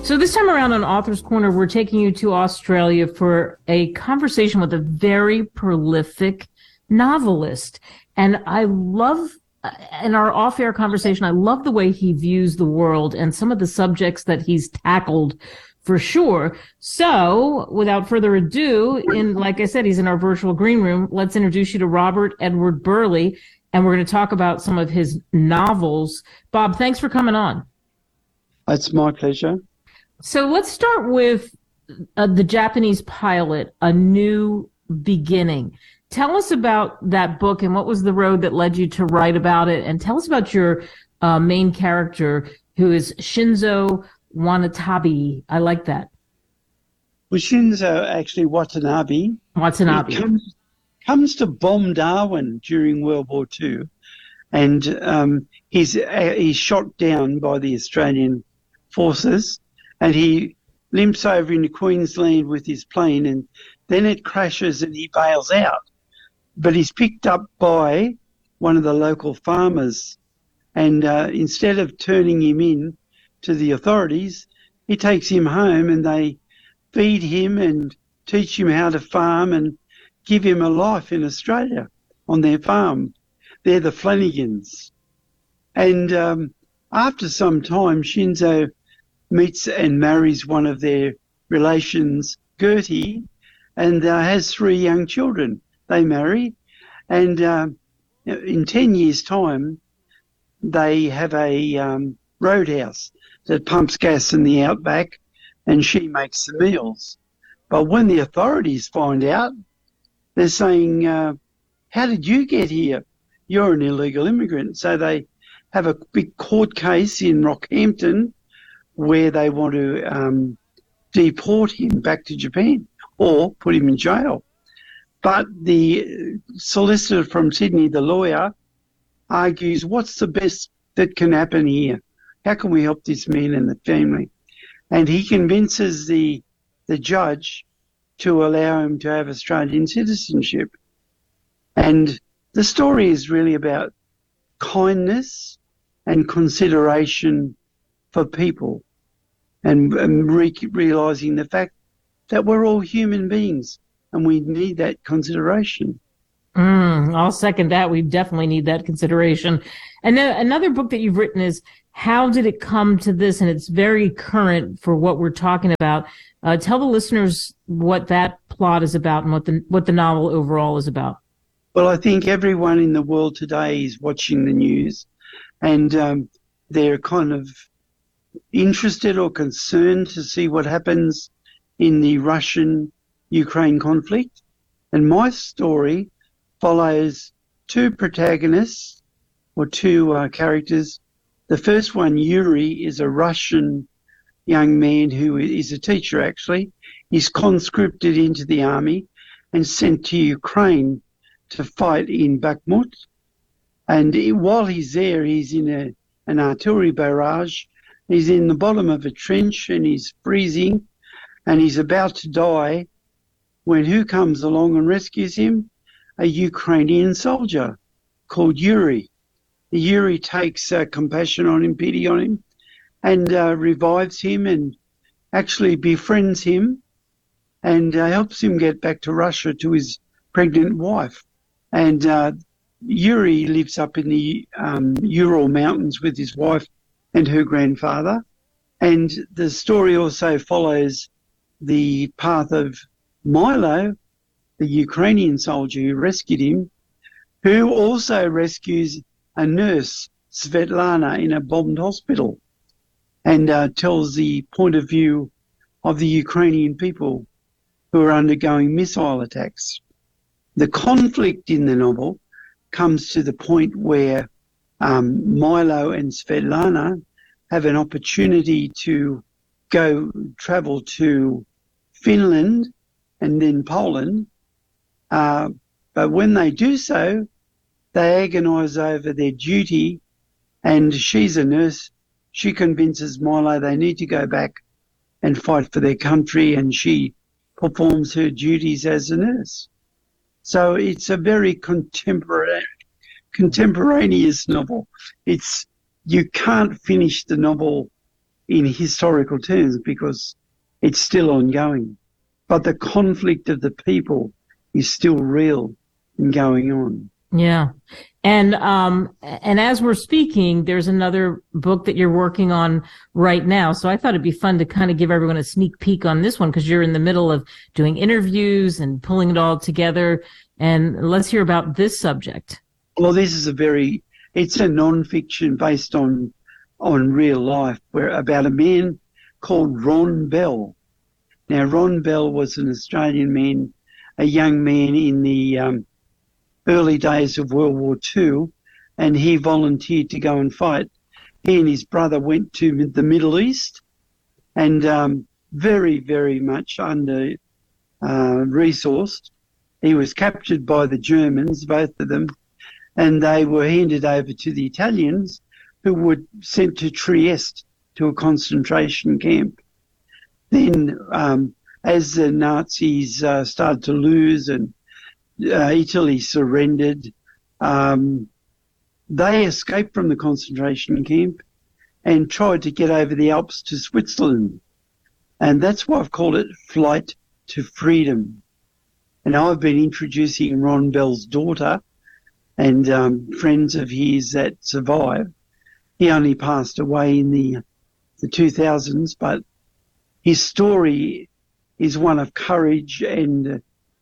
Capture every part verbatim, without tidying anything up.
So this time around on Author's Corner, we're taking you to Australia for a conversation with a very prolific novelist. And I love, in our off-air conversation, I love the way he views the world and some of the subjects that he's tackled for sure. So without further ado, in like I said, he's in our virtual green room. Let's introduce you to Robert Edward Burleigh, and we're going to talk about some of his novels. Bob, thanks for coming on. It's my pleasure. So let's start with uh, the Japanese Pilot, A New Beginning. Tell us about that book and what was the road that led you to write about it. And tell us about your uh, main character, who is Shinzo Wanatabe. I like that. Well, Shinzo actually Watanabe. Watanabe. He comes, comes to bomb Darwin during World War Two. And um, he's, uh, he's shot down by the Australian forces. And he limps over into Queensland with his plane, and then it crashes and he bails out. But he's picked up by one of the local farmers, and uh, instead of turning him in to the authorities, he takes him home and they feed him and teach him how to farm and give him a life in Australia on their farm. They're the Flanagans. And um, after some time, Shinzo meets and marries one of their relations, Gertie, and uh, has three young children. They marry, and uh, in ten years' time, they have a um, roadhouse that pumps gas in the outback, and she makes the meals. But when the authorities find out, they're saying, uh, how did you get here? You're an illegal immigrant. So they have a big court case in Rockhampton where they want to um, deport him back to Japan or put him in jail. But the solicitor from Sydney, the lawyer, argues, what's the best that can happen here? How can we help this man and the family? And he convinces the the judge to allow him to have Australian citizenship. And the story is really about kindness and consideration for people, and, and re- realising the fact that we're all human beings and we need that consideration. Mm, I'll second that. We definitely need that consideration. And then another book that you've written is How Did It Come to This? And it's very current for what we're talking about. Uh, tell the listeners what that plot is about and what the what the novel overall is about. Well, I think everyone in the world today is watching the news, and um, they're kind of interested or concerned to see what happens in the Russian-Ukraine conflict. And my story follows two protagonists, or two uh, characters. The first one, Yuri, is a Russian young man who is a teacher, actually. He's conscripted into the army and sent to Ukraine to fight in Bakhmut. And while he's there, he's in a, an artillery barrage. He's in the bottom of a trench and he's freezing and he's about to die when who comes along and rescues him? A Ukrainian soldier called Yuri. Yuri takes uh, compassion on him, pity on him, and uh, revives him and actually befriends him and uh, helps him get back to Russia to his pregnant wife. And uh, Yuri lives up in the um, Ural Mountains with his wife and her grandfather. And the story also follows the path of Milo, the Ukrainian soldier who rescued him, who also rescues a nurse, Svetlana, in a bombed hospital, and uh, tells the point of view of the Ukrainian people who are undergoing missile attacks. The conflict in the novel comes to the point where um, Milo and Svetlana have an opportunity to go travel to Finland and then Poland. Uh, but when they do so, they agonise over their duty, and she's a nurse. She convinces Milo they need to go back and fight for their country, and she performs her duties as a nurse. So it's a very contemporary, contemporaneous novel. It's you can't finish the novel in historical terms because it's still ongoing. But the conflict of the people is still real and going on. Yeah. And um and as we're speaking, there's another book that you're working on right now. So I thought it'd be fun to kind of give everyone a sneak peek on this one because you're in the middle of doing interviews and pulling it all together. And let's hear about this subject. Well, this is a very, it's a non-fiction based on on real life, where about a man called Ron Bell. Now, Ron Bell was an Australian man, a young man in the um, early days of World War Two, and he volunteered to go and fight. He and his brother went to the Middle East, and um, very, very much under uh, resourced. He was captured by the Germans, both of them, and they were handed over to the Italians, who were sent to Trieste to a concentration camp. Then, um, as the Nazis uh, started to lose and uh, Italy surrendered, um, they escaped from the concentration camp and tried to get over the Alps to Switzerland. And that's why I've called it Flight to Freedom. And I've been introducing Ron Bell's daughter and um, friends of his that survived. He only passed away in the, the two thousands, but his story is one of courage and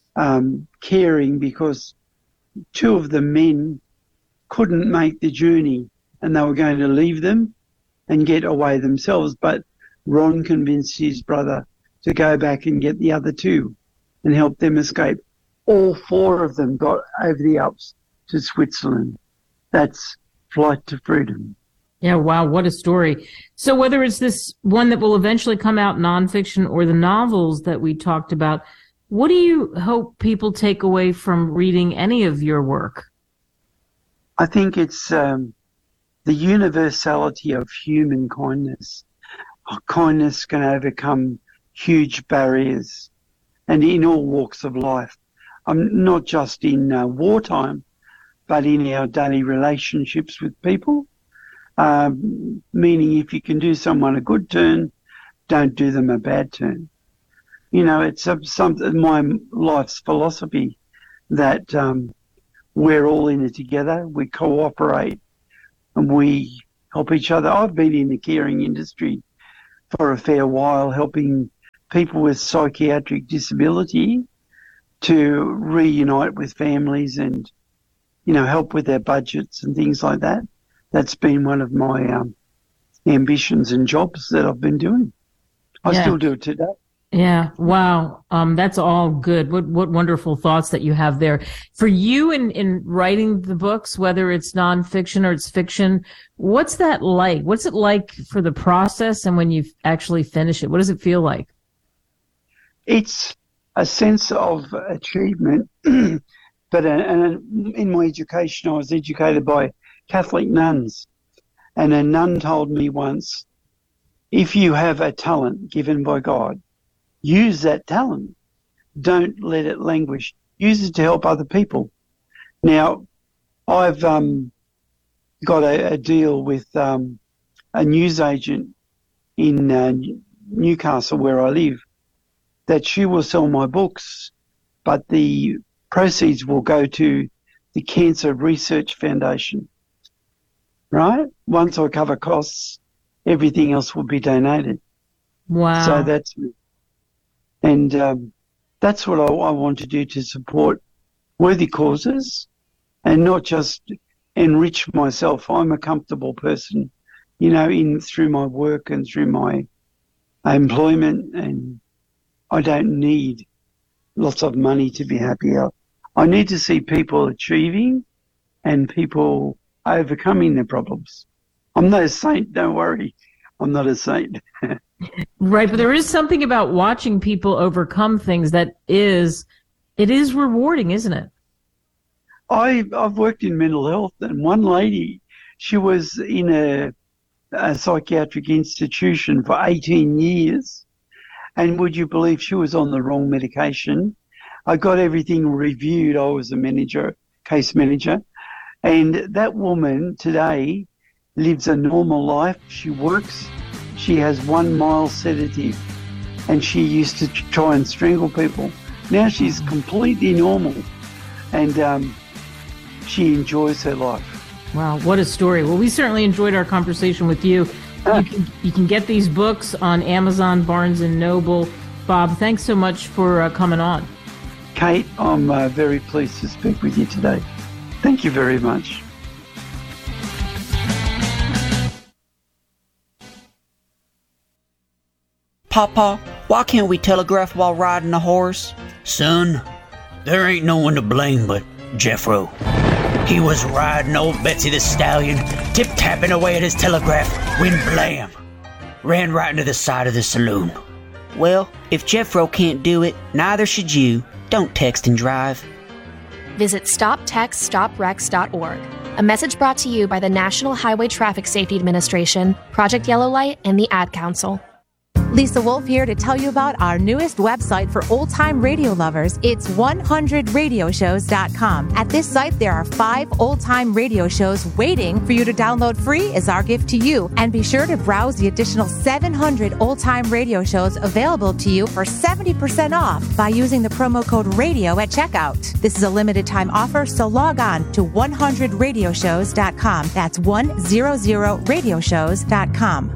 um, caring, because two of the men couldn't make the journey and they were going to leave them and get away themselves. But Ron convinced his brother to go back and get the other two and help them escape. All four of them got over the Alps to Switzerland. That's Flight to Freedom. Yeah, wow, what a story. So whether it's this one that will eventually come out nonfiction or the novels that we talked about, what do you hope people take away from reading any of your work? I think it's um, the universality of human kindness. Kindness can overcome huge barriers, and in all walks of life. Um, not just in uh, wartime, but in our daily relationships with people. Um, meaning if you can do someone a good turn, don't do them a bad turn. You know, it's a, some, my life's philosophy that um, we're all in it together, we cooperate and we help each other. I've been in the caring industry for a fair while, helping people with psychiatric disability to reunite with families and, you know, help with their budgets and things like that. That's been one of my um, ambitions and jobs that I've been doing. I yeah. still do it today. Yeah. Wow. Um, that's all good. What, what wonderful thoughts that you have there. For you in, in writing the books, whether it's nonfiction or it's fiction, what's that like? What's it like for the process and when you actually finish it? What does it feel like? It's a sense of achievement. But uh, and in my education, I was educated by Catholic nuns, and a nun told me once, if you have a talent given by God, use that talent. Don't let it languish. Use it to help other people. Now, I've um, got a, a deal with um, a newsagent in uh, Newcastle, where I live, that she will sell my books, but the proceeds will go to the Cancer Research Foundation. Right? Once I cover costs, everything else will be donated. Wow. So that's, and um, that's what I, I want to do, to support worthy causes and not just enrich myself. I'm a comfortable person, you know, in through my work and through my employment, and I don't need lots of money to be happy. I need to see people achieving and people overcoming their problems. I'm not a saint, don't worry. I'm not a saint. Right, but there is something about watching people overcome things that is, it is rewarding, isn't it? I, I've worked in mental health, and one lady, she was in a, a psychiatric institution for eighteen years, and would you believe she was on the wrong medication? I got everything reviewed. I was a manager, case manager. And that woman today lives a normal life. She works, she has one mild sedative, and she used to try and strangle people. Now she's completely normal, and um, she enjoys her life. Wow, what a story. Well, we certainly enjoyed our conversation with you. You can, you can get these books on Amazon, Barnes and Noble. Bob, thanks so much for uh, coming on. Kate, I'm uh, very pleased to speak with you today. Thank you very much. Papa, why can't we telegraph while riding a horse? Son, there ain't no one to blame but Jeffro. He was riding old Betsy the Stallion, tip-tapping away at his telegraph, when blam! Ran right into the side of the saloon. Well, if Jeffro can't do it, neither should you. Don't text and drive. Visit stop text stop wrecks dot org. A message brought to you by the National Highway Traffic Safety Administration, Project Yellow Light, and the Ad Council. Lisa Wolf here to tell you about our newest website for old-time radio lovers. It's one hundred radio shows dot com. At this site, there are five old-time radio shows waiting for you to download free as our gift to you. And be sure to browse the additional seven hundred old-time radio shows available to you for seventy percent off by using the promo code RADIO at checkout. This is a limited-time offer, so log on to one hundred radio shows dot com. That's one hundred radio shows dot com.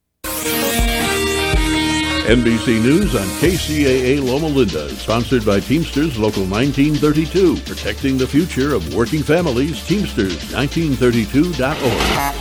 N B C News on K C A A Loma Linda is sponsored by Teamsters Local nineteen thirty-two, protecting the future of working families. Teamsters nineteen thirty-two dot org.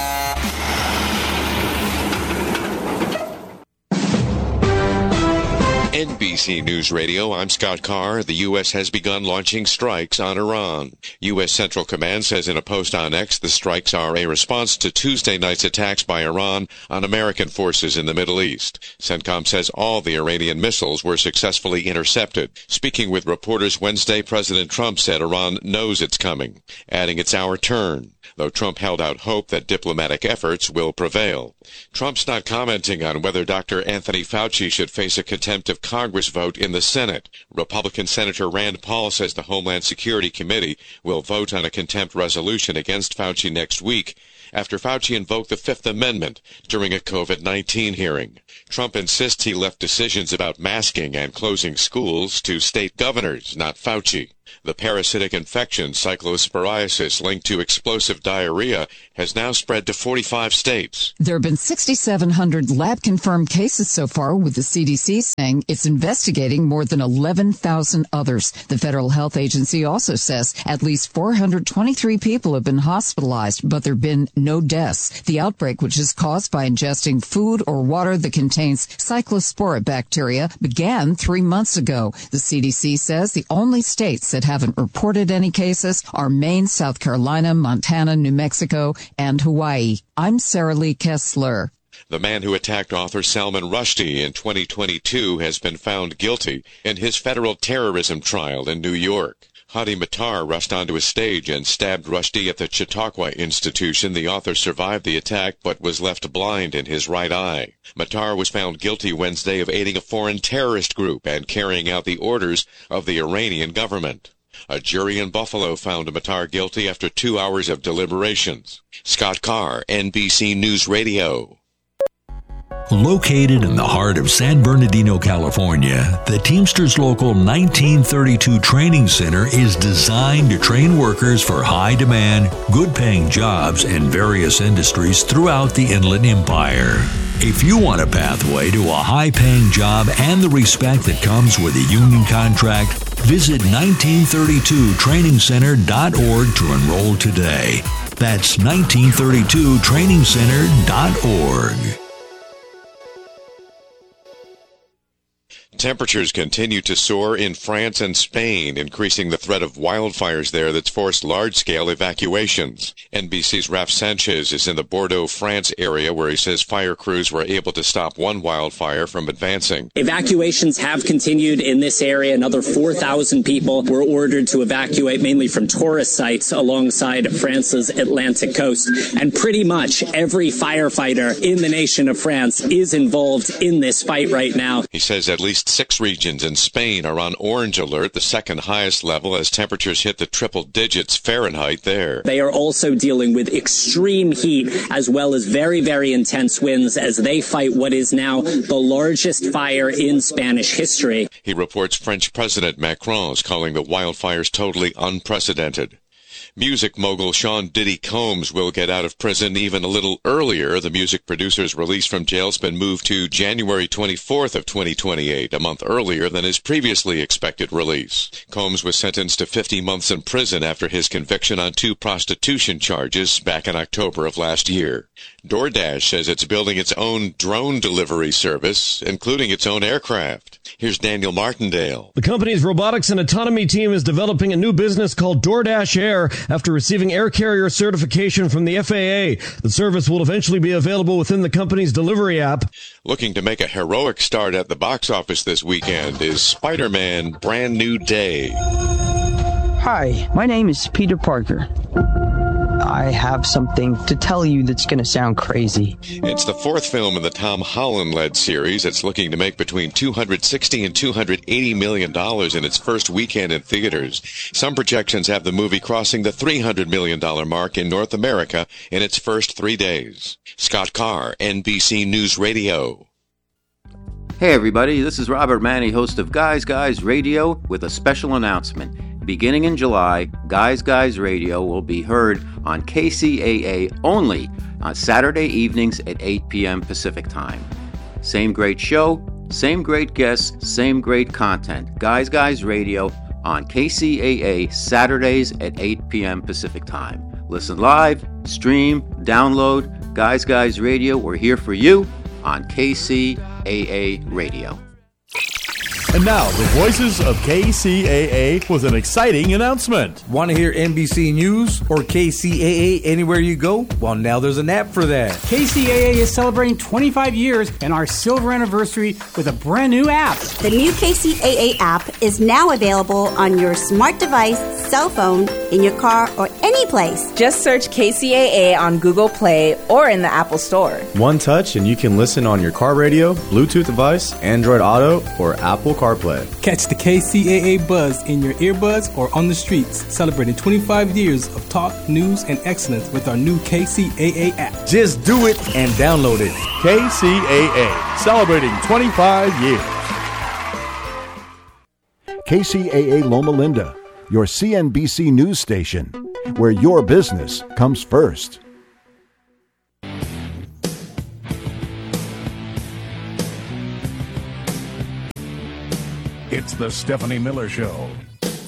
N B C News Radio, I'm Scott Carr. The U S has begun launching strikes on Iran. U S Central Command says in a post on X the strikes are a response to Tuesday night's attacks by Iran on American forces in the Middle East. CENTCOM says all the Iranian missiles were successfully intercepted. Speaking with reporters Wednesday, President Trump said Iran knows it's coming, adding it's our turn, though Trump held out hope that diplomatic efforts will prevail. Trump's not commenting on whether Doctor Anthony Fauci should face a contempt of Congress vote in the Senate. Republican Senator Rand Paul says the Homeland Security Committee will vote on a contempt resolution against Fauci next week after Fauci invoked the Fifth Amendment during a covid nineteen hearing. Trump insists he left decisions about masking and closing schools to state governors, not Fauci. The parasitic infection, cyclosporiasis, linked to explosive diarrhea, has now spread to forty-five states. There have been six thousand seven hundred lab-confirmed cases so far, with the C D C saying it's investigating more than eleven thousand others. The Federal Health Agency also says at least four hundred twenty-three people have been hospitalized, but there have been no deaths. The outbreak, which is caused by ingesting food or water that contains cyclospora bacteria, began three months ago. The C D C says the only states that haven't reported any cases are Maine, South Carolina, Montana, New Mexico, and Hawaii. I'm Sarah Lee Kessler. The man who attacked author Salman Rushdie in twenty twenty-two has been found guilty in his federal terrorism trial in New York. Hadi Matar rushed onto a stage and stabbed Rushdie at the Chautauqua Institution. The author survived the attack but was left blind in his right eye. Matar was found guilty Wednesday of aiding a foreign terrorist group and carrying out the orders of the Iranian government. A jury in Buffalo found Matar guilty after two hours of deliberations. Scott Carr, N B C News Radio. Located in the heart of San Bernardino, California, the Teamsters Local nineteen thirty-two Training Center is designed to train workers for high-demand, good-paying jobs in various industries throughout the Inland Empire. If you want a pathway to a high-paying job and the respect that comes with a union contract, visit nineteen thirty-two training center dot org to enroll today. That's nineteen thirty-two training center dot org. Temperatures continue to soar in France and Spain, increasing the threat of wildfires there that's forced large-scale evacuations. N B C's Raph Sanchez is in the Bordeaux, France area, where he says fire crews were able to stop one wildfire from advancing. Evacuations have continued in this area. Another four thousand people were ordered to evacuate, mainly from tourist sites alongside France's Atlantic coast. And pretty much every firefighter in the nation of France is involved in this fight right now. He says at least Six regions in Spain are on orange alert, the second highest level, as temperatures hit the triple digits Fahrenheit there. They are also dealing with extreme heat as well as very, very intense winds as they fight what is now the largest fire in Spanish history. He reports French President Macron is calling the wildfires totally unprecedented. Music mogul Sean Diddy Combs will get out of prison even a little earlier. The music producer's release from jail has been moved to January twenty-fourth of twenty twenty-eight, a month earlier than his previously expected release. Combs was sentenced to fifty months in prison after his conviction on two prostitution charges back in October of last year. DoorDash says it's building its own drone delivery service, including its own aircraft. Here's Daniel Martindale. The company's robotics and autonomy team is developing a new business called DoorDash Air after receiving air carrier certification from the F A A. The service will eventually be available within the company's delivery app. Looking to make a heroic start at the box office this weekend is Spider-Man Brand New Day. Hi, my name is Peter Parker. I have something to tell you that's going to sound crazy. It's the fourth film in the Tom Holland-led series. It's looking to make between two hundred sixty and two hundred eighty million dollars in its first weekend in theaters. Some projections have the movie crossing the three hundred million dollars mark in North America in its first three days. Scott Carr, N B C News Radio. Hey everybody, this is Robert Manny, host of Guys Guys Radio, with a special announcement. Beginning in July, Guys Guys Radio will be heard on K C A A only on Saturday evenings at eight p.m. Pacific Time. Same great show, same great guests, same great content. Guys Guys Radio on K C A A Saturdays at eight p.m. Pacific Time. Listen live, stream, download. Guys Guys Radio, we're here for you on K C A A Radio. And now, the voices of K C A A with an exciting announcement. Want to hear N B C News or K C A A anywhere you go? Well, now there's an app for that. K C A A is celebrating twenty-five years and our silver anniversary with a brand new app. The new K C A A app is now available on your smart device, cell phone, in your car, or any place. Just search K C A A on Google Play or in the Apple Store. One touch and you can listen on your car radio, Bluetooth device, Android Auto, or Apple CarPlay. Catch the K C A A buzz in your earbuds or on the streets, celebrating twenty-five years of talk, news, and excellence with our new K C A A app. Just do it and download it. K C A A, celebrating twenty-five years. K C A A Loma Linda, your C N B C news station, where your business comes first. It's the Stephanie Miller Show.